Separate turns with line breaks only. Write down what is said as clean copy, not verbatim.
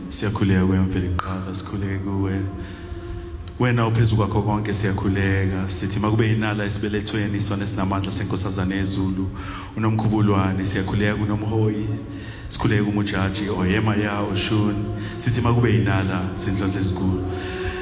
siyakhuleka kwemvelo iqala sikhuleke kuwe wena uphezulu kwakho konke siyakhuleka sithi makube inala esibelethweni isona esinamandla senkosazana ezulu unomkhubulwane siyakhuleka kunomhoyi sikhuleke kumujaji oyema yawo shuni sithi makube inala sindlondle ezinkulu